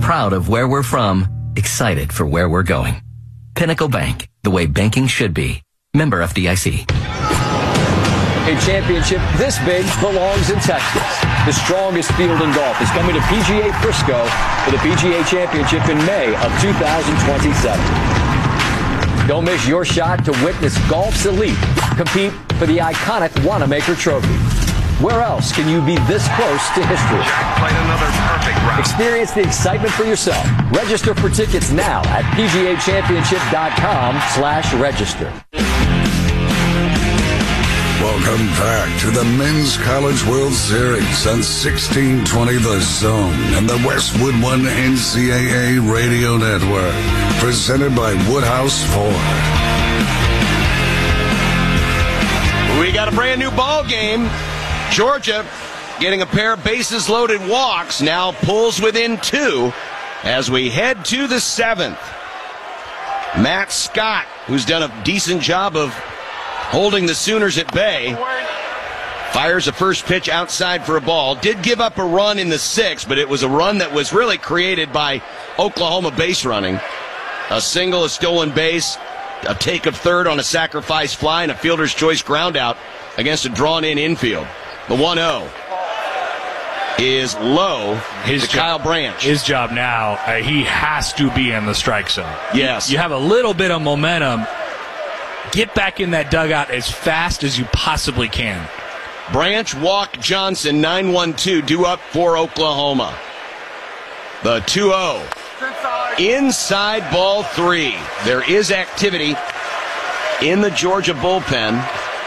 Proud of where we're from, excited for where we're going. Pinnacle Bank, the way banking should be. Member FDIC. A championship this big belongs in Texas. The strongest field in golf is coming to PGA Frisco for the PGA Championship in May of 2027. Don't miss your shot to witness golf's elite compete for the iconic Wanamaker Trophy. Where else can you be this close to history? Jack played another perfect round. Experience the excitement for yourself. Register for tickets now at PGAchampionship.com/register. Welcome back to the Men's College World Series on 1620 The Zone and the Westwood One NCAA Radio Network. Presented by Woodhouse Ford. We got a brand new ball game. Georgia getting a pair of bases loaded walks, now pulls within 2 as we head to the 7th. Matt Scott, who's done a decent job of holding the Sooners at bay, fires a first pitch outside for a ball. Did give up a run in the 6th, but it was a run that was really created by Oklahoma base running. A single, a stolen base, a take of third on a sacrifice fly, and a fielder's choice ground out against a drawn-in infield. The 1-0 is low to Kyle Branch. His job now, he has to be in the strike zone. Yes. You have a little bit of momentum. Get back in that dugout as fast as you possibly can. Branch, walk, Johnson, 9-1-2, due up for Oklahoma. The 2-0. Inside ball 3. There is activity in the Georgia bullpen.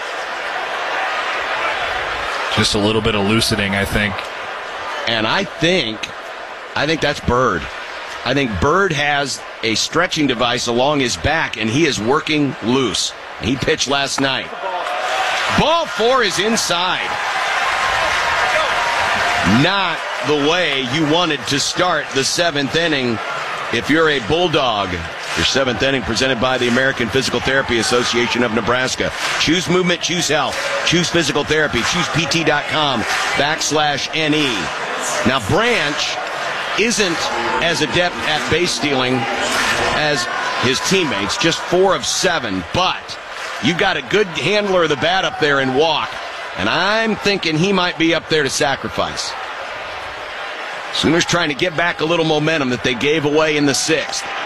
Just a little bit of loosening, I think. And I think that's Bird. I think Bird has a stretching device along his back, and he is working loose. He pitched last night. Ball 4 is inside. Not the way you wanted to start the 7th inning if you're a Bulldog. Your 7th inning presented by the American Physical Therapy Association of Nebraska. Choose movement, choose health, choose physical therapy, choose pt.com/NE. Now, Branch isn't as adept at base stealing as his teammates, just 4 of 7, but you've got a good handler of the bat up there in Walk, and I'm thinking he might be up there to sacrifice. Sooners trying to get back a little momentum that they gave away in the 6th.